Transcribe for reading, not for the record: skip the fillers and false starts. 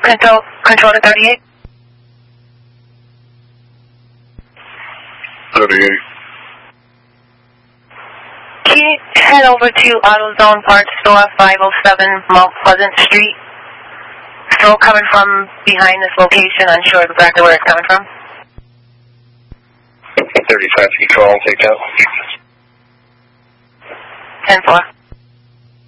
Control to 38. 38. Can you head over to AutoZone Parts Store, 507 Mount Pleasant Street? Still coming from behind this location, unsure exactly where it's coming from. 35 feet tall, take out. 10-4.